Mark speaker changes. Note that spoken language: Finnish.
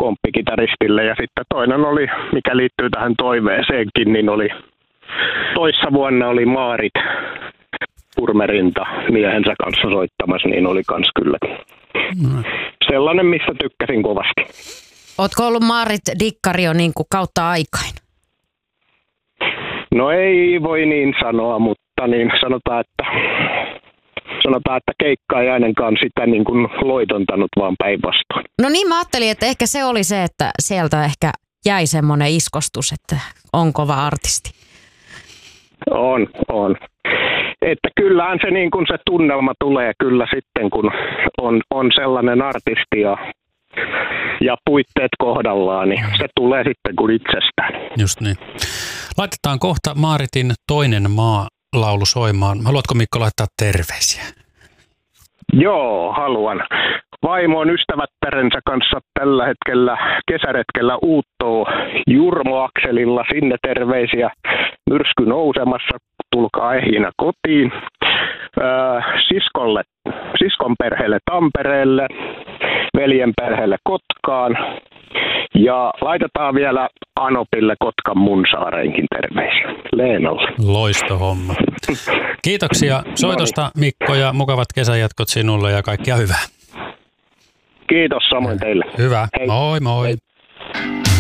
Speaker 1: komppikitaristille. Ja sitten toinen oli, mikä liittyy tähän toiveeseenkin, niin oli toissa vuonna oli Maarit Purmerinta miehensä kanssa soittamassa, niin oli kans kyllä sellainen, missä tykkäsin kovasti.
Speaker 2: Ootko ollut Maarit dikkari jo niin kuin kautta aikain?
Speaker 1: No ei voi niin sanoa, mutta niin sanotaan, että keikka ei ainakaan sitä niin kuin loitontanut, vaan päinvastoin.
Speaker 2: No niin, mä ajattelin, että ehkä se oli se, että sieltä ehkä jäi semmoinen iskostus, että on kova artisti.
Speaker 1: On. Että kyllähän se, niin kuin se tunnelma tulee kyllä sitten, kun on sellainen artisti ja puitteet kohdallaan, niin se tulee sitten kuin itsestään.
Speaker 3: Just niin. Laitetaan kohta Maaritin toinen maalaulu soimaan. Haluatko Mikko laittaa terveisiä?
Speaker 1: Joo, haluan. Vaimo on ystävättärensä kanssa tällä hetkellä kesäretkellä Uuttoo Jurmo-akselilla. Sinne terveisiä. Myrsky nousemassa. Tulkaa ehjinä kotiin. Siskon perheelle Tampereelle. Veljen perheelle Kotkaan. Ja laitetaan vielä Anopille Kotkan Munsaareenkin terveisiä. Leenalle.
Speaker 3: Loistohomma. Kiitoksia soitosta Mikko ja mukavat kesänjatkot sinulle ja kaikkia hyvää.
Speaker 1: Kiitos samoin teille.
Speaker 3: Hyvä.
Speaker 1: Hei.
Speaker 3: Moi moi.
Speaker 1: Hei.